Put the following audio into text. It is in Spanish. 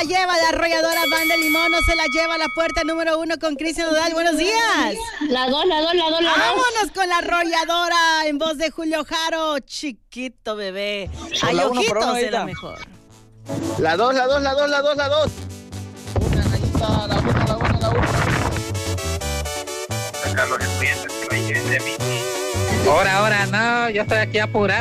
la lleva la arrolladora Banda Limón, no se la lleva a la puerta número 1 con Cristian Nodal. Buenos días. La 2. Vámonos con la arrolladora en voz de Julio Jaro. Chiquito bebé. Ay, ojitos de la mejor. La 2. Una gallita, la 1. Sacar los estudiantes que la lleven de mí. Ahora, no, yo estoy aquí apurado.